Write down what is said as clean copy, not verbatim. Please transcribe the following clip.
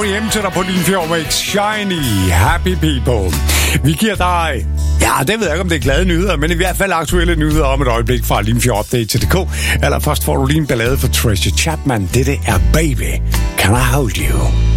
hjem til dig på Limfjord med Shiny Happy People. Vi giver dig, ja, det ved jeg ikke, om det er glade nyheder, men i hvert fald aktuelle nyheder om et øjeblik fra Limfjord-update.dk. Allerførst får du lige en ballade for Tracy Chapman. Dette er Baby, Can I Hold You?